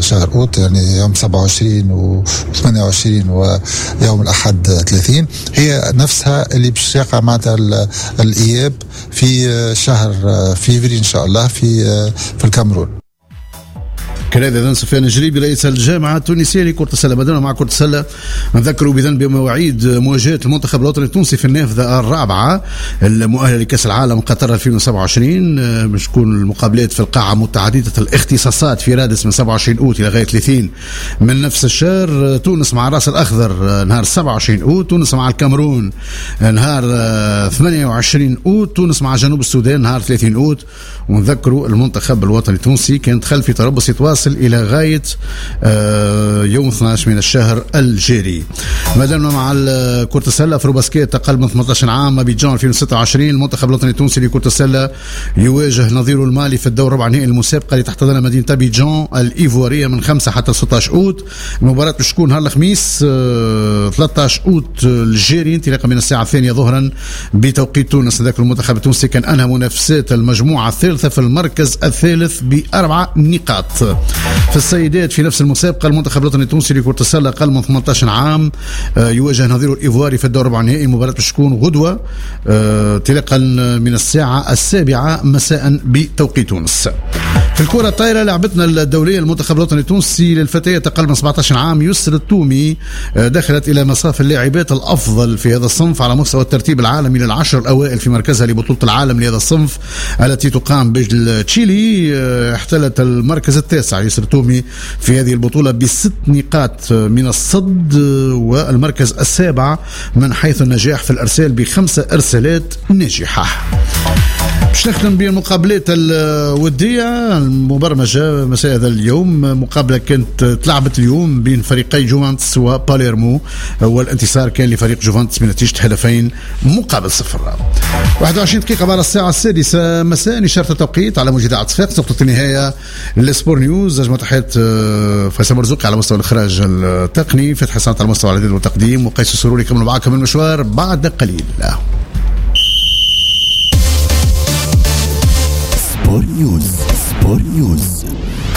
شهر أوت، يعني يوم 27 و 28 ويوم الأحد 30 هي نفسها اللي باش يقع معناتها الإياب في شهر فيفري إن شاء الله في الكاميرون. كان هذا سفيان الجريبي رئيس الجامعة التونسية لكرة السلة. بدأنا مع كرة السلة نذكروا بذن بمواعيد مواجهة المنتخب الوطني التونسي في النافذة الرابعة المؤهلة لكأس العالم قطر 2027. باش تكون المقابلات في القاعة متعددة الاختصاصات في رادس من 27 أوت إلى غاية 30 من نفس الشهر. تونس مع راس الأخضر نهار 27 أوت، تونس مع الكاميرون نهار 28 أوت، تونس مع جنوب السودان نهار 30 أوت. ونذكروا المنتخب الوطني التونسي كان دخل في تربص يتواصل إلى غاية يوم 12 من الشهر الجاري. مازلنا مع كرة السلة أفروباسكيت أقل من 18 عام أبيجان 2026. المنتخب الوطني التونسي لكرة السلة يواجه نظيره المالي في الدور ربع نهائي المسابقة اللي تحتضنها مدينة أبيجان الإيفوارية من 5 حتى 16 أوت. المباراة باش تكون نهار الخميس 13 أوت الجاري انطلاقا من الساعة 2 ظهرا بتوقيت تونس. ذاك المنتخب التونسي كان أنهى منافسات المجموعة الثالثة في المركز الثالث ب4 نقاط. في السيدات في نفس المسابقة المنتخب الوطني التونسي لكرة السلة أقل من 18 عام يواجه نظيره الإيفواري في الدور ربع نهائي. المباراة باش تكون غدوة انطلاقا من الساعة 7 مساء بتوقيت تونس. في الكرة الطايرة لعبتنا الدولية المنتخب الوطني التونسي للفتيات أقل من 17 عام يسر التومي دخلت إلى مصاف اللاعبات الأفضل في هذا الصنف على مستوى الترتيب العالمي للعشر الأوائل في مركزها لبطولة العالم لهذا الصنف التي تقام بتشيلي. احتلت المركز التاسع يسر التومي في هذه البطولة ب6 نقاط من الصد، والمركز السابع من حيث النجاح في الأرسال ب5 إرسالات ناجحة. باش نختم بالمقابلات الودية المبرمجة مساء هذا اليوم. مقابلة كانت تلعبت اليوم بين فريقي جوفانتس وباليرمو، والانتصار كان لفريق جوفانتس بنتيجة 2-0. 21 دقيقة بعد الساعة 6 مساء نشرة التوقيت على موجة إذاعة صفاقس. نقطة النهاية للسبور نيوز. أجمع تحيات فيصل مرزوقي على مستوى الإخراج التقني، فتح حسنات على مستوى الإعداد والتقديم، وقيس السروري كمل معاكم المشوار بعد قليل. سبور نيوز.